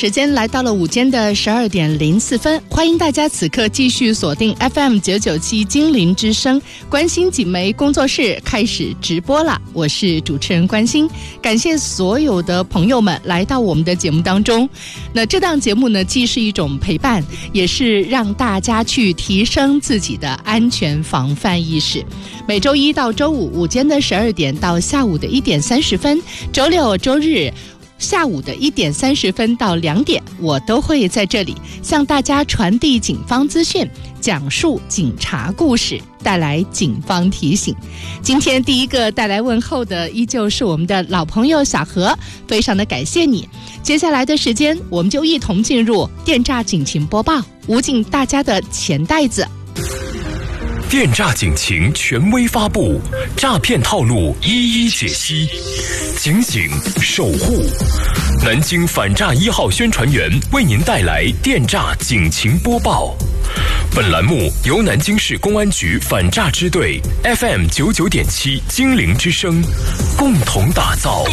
时间来到了午间的12点04分，欢迎大家此刻继续锁定 FM 997精灵之声，关心锦媒工作室开始直播了。我是主持人关心，感谢所有的朋友们来到我们的节目当中。那这档节目呢，既是一种陪伴，也是让大家去提升自己的安全防范意识。每周一到周五午间的12点到下午的1点30分，周六周日下午的1点30分到2点，我都会在这里向大家传递警方资讯，讲述警察故事，带来警方提醒。今天第一个带来问候的依旧是我们的老朋友小何，非常的感谢你。接下来的时间，我们就一同进入电诈警情播报，捂紧大家的钱袋子。 电诈警情权威发布，诈骗套路一一解析，警醒守护。南京反诈1号宣传员为您带来电诈警情播报。本栏目由南京市公安局反诈支队 FM 99.7精灵之声共同打造。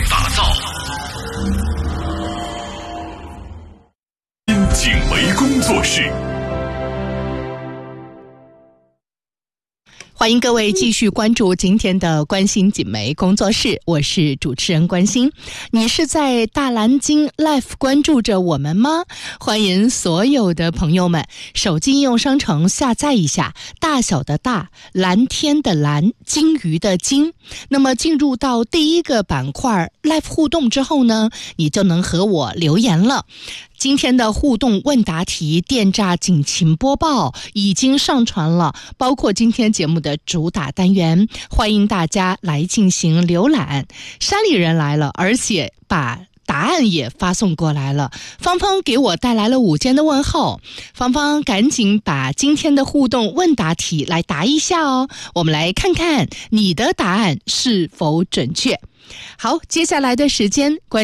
警媒工作室。 欢迎各位继续关注今天的关心锦媒工作室，我是主持人关心。你是在大蓝鲸 Live 关注着我们吗？欢迎所有的朋友们，手机应用商城下载一下，大小的大，蓝天的蓝，鲸鱼的鲸。那么进入到第一个板块 Live 互动之后呢，你就能和我留言了。今天的互动问答题电诈警情播报已经上传了，包括今天节目的主打单元，欢迎大家来进行浏览。山里人来了，而且把答案也发送过来了。芳芳给我带来了午间的问候，芳芳赶紧把今天的互动问答题来答一下哦，我们来看看你的答案是否准确。好，接下来的时间